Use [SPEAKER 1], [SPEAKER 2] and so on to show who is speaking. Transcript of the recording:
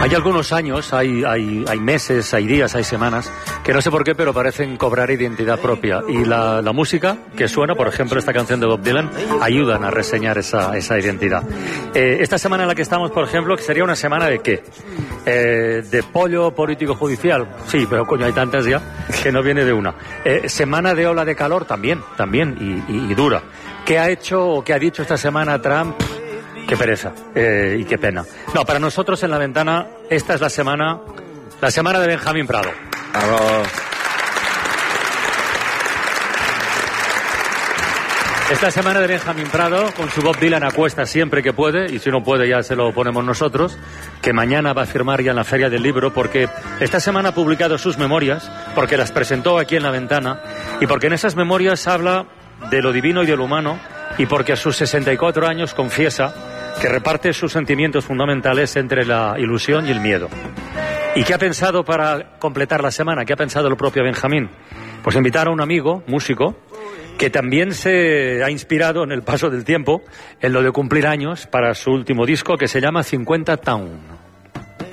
[SPEAKER 1] Hay algunos años, hay meses, hay días, hay semanas, que no sé por qué, pero parecen cobrar identidad propia. Y la música que suena, por ejemplo, esta canción de Bob Dylan, ayudan a reseñar esa identidad. Esta semana en la que estamos, por ejemplo, que sería una semana de ¿qué? De pollo político-judicial. Sí, pero coño, hay tantas ya que no viene de una. Semana de ola de calor también, y dura. ¿Qué ha hecho o qué ha dicho esta semana Trump? Qué pereza y qué pena. No, para nosotros en La Ventana, esta es la semana de Benjamín Prado.
[SPEAKER 2] ¡Bravo!
[SPEAKER 1] Esta semana de Benjamín Prado, con su Bob Dylan a cuesta siempre que puede, y si no puede ya se lo ponemos nosotros, que mañana va a firmar ya en la Feria del Libro, porque esta semana ha publicado sus memorias, porque las presentó aquí en La Ventana, y porque en esas memorias habla de lo divino y de lo humano, y porque a sus 64 años confiesa que reparte sus sentimientos fundamentales entre la ilusión y el miedo. ¿Y qué ha pensado para completar la semana? ¿Qué ha pensado el propio Benjamín? Pues invitar a un amigo, músico, que también se ha inspirado en el paso del tiempo en lo de cumplir años para su último disco, que se llama 50 Town.